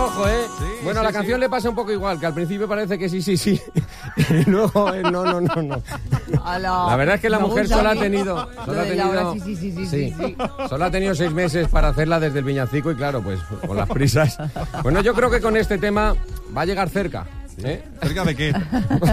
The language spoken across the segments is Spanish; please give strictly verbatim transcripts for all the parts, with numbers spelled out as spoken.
Pero ojo, ¿eh? Sí, bueno, a sí, la canción sí. le pasa un poco igual, que al principio parece que sí, sí, sí. Y luego, eh, no, no, no, no. Hola. La verdad es que la Me mujer gusta solo a ha mí. tenido... Lo Solo ha de Laura, tenido sí, sí, sí, sí, sí, sí. Solo ha tenido seis meses para hacerla desde el Villancico y claro, pues con las prisas. Bueno, yo creo que con este tema va a llegar cerca. ¿Eh? ¿Cerca de qué?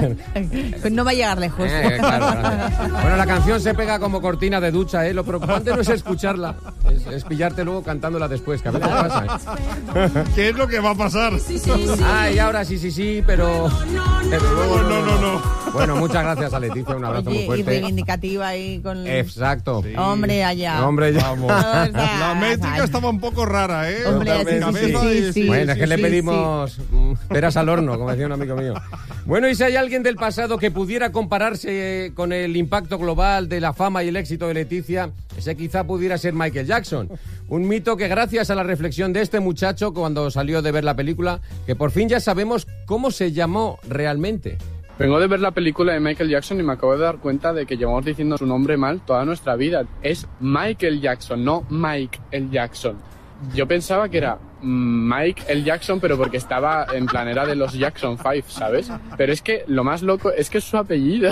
Pues no va a llegar lejos. Eh, claro, gracias. Bueno, la canción se pega como cortina de ducha, ¿eh? Lo preocupante no es escucharla, es, es pillarte luego cantándola después, que a veces pasa, ¿eh? ¿Qué es lo que va a pasar? Ah, y ahora sí, sí, sí, pero... pero luego, No, no, no. Bueno, muchas gracias a Leticia, un abrazo Oye, muy y fuerte. reivindicativa ahí con... Exacto. Sí. Hombre, allá. Hombre, ya. Vamos. O sea, La métrica estaba un poco rara, ¿eh? Hombre, sí, sí, Cabeza sí, y- sí, Bueno, es sí, que le sí, pedimos mm, peras al horno, como decía un amigo mío. Bueno, y si hay alguien del pasado que pudiera compararse eh, con el impacto global de la fama y el éxito de Leticia, ese quizá pudiera ser Michael Jackson. Un mito que gracias a la reflexión de este muchacho cuando salió de ver la película, que por fin ya sabemos cómo se llamó realmente. Vengo de ver la película de Michael Jackson y me acabo de dar cuenta de que llevamos diciendo su nombre mal toda nuestra vida. Es Michael Jackson, no Mike el Jackson. Yo pensaba que era Mike el Jackson, pero porque estaba en plan, era de los Jackson Five, ¿sabes? Pero es que lo más loco es que es su apellido.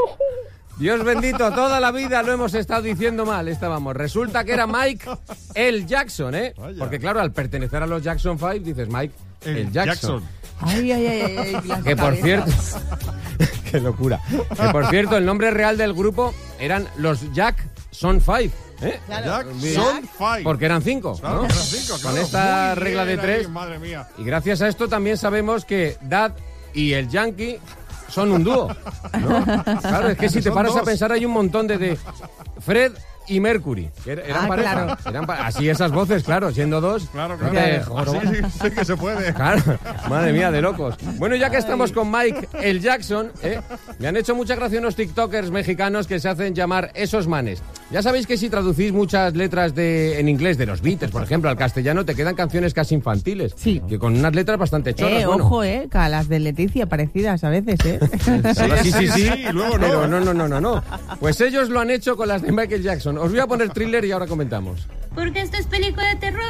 Dios bendito, toda la vida lo hemos estado diciendo mal, estábamos. Resulta que era Mike el Jackson, ¿eh? Vaya. Porque claro, al pertenecer a los Jackson Five dices Mike el, El Jackson. Jackson. Ay, ay, ay, ay, ay, las Que por cabezas. cierto... ¡Qué locura! Que por cierto, el nombre real del grupo eran los Jackson Five, ¿eh? Claro. Jack Bien. Son Five. Porque eran cinco, Claro, ¿no? eran cinco, Con claro. esta Muy regla de bien ahí, tres. madre mía. Y gracias a esto también sabemos que Dad y el Yankee son un dúo, ¿no? Claro, es que si te Son paras a dos. pensar hay un montón de... de Fred y Mercury, que er- eran Ah, pareja. claro. Eran pa- así esas voces, claro, siendo dos. Claro, no claro. te joroba. Sí, sí, sí que se puede. Claro, madre mía, de locos. Bueno, ya que estamos con Mike el Jackson, ¿eh? me han hecho mucha gracia unos tiktokers mexicanos que se hacen llamar esos manes. Ya sabéis que si traducís muchas letras de, en inglés de los Beatles, por ejemplo, al castellano, te quedan canciones casi infantiles. Sí. Que con unas letras bastante chorras. Eh, bueno. ojo, eh, que a las de Leticia parecidas a veces, eh. Sí, sí, sí, y luego no. Pero no, no, no, no, no. Pues ellos lo han hecho con las de Michael Jackson. Os voy a poner thriller y ahora comentamos. Porque esto es película de terror,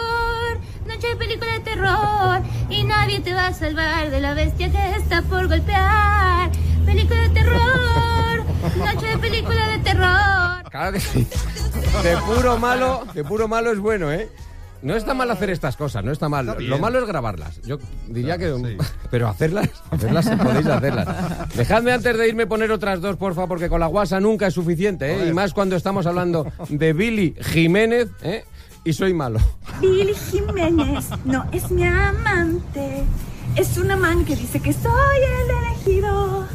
noche de película de terror, y nadie te va a salvar de la bestia que está por golpear. Película de terror, noche de película de terror. Claro que sí. De puro malo, de puro malo es bueno, ¿eh? No está mal hacer estas cosas, no está mal. Está bien. Lo malo es grabarlas. Yo diría que... Sí. Pero hacerlas, hacerlas podéis hacerlas. Dejadme antes de irme poner otras dos, porfa, porque con la guasa nunca es suficiente, ¿eh? Joder. Y más cuando estamos hablando de Billy Jiménez, ¿eh? Y soy malo. Billy Jiménez no es mi amante, es una man que dice que soy el elegido.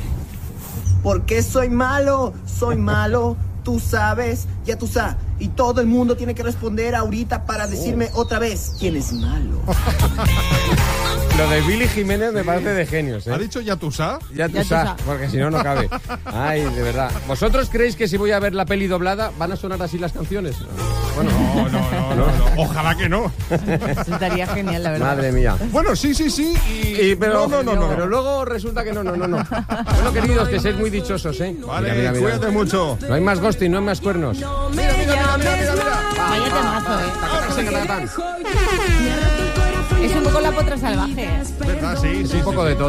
Porque soy malo, soy malo, tú sabes, ya tú sabes. Y todo el mundo tiene que responder ahorita para decirme otra vez quién es malo. Lo de Billy Jiménez me parece de genios, ¿eh? ¿Ha dicho Yatusá? Ya tú Ya tú sabes, sabes. porque si no, no cabe. Ay, de verdad. ¿Vosotros creéis que si voy a ver la peli doblada van a sonar así las canciones? Bueno, No, no, no, no, no. Ojalá que no. Eso estaría genial, la verdad. madre mía. Bueno, sí, sí, sí. Y, Y, pero, no, no, no, no. pero luego resulta que no, no, no, no. Bueno, queridos, que sois muy dichosos, ¿eh? Vale, Mira, mira, mira. cuídate mucho. No hay más ghosting, no hay más cuernos. Mira, mira, mira, mira, mira, mira. Vaya temazo, eh. Tacatán, tacatán. Es un poco la potra salvaje. ¿Verdad? Sí, sí, Un poco de todo.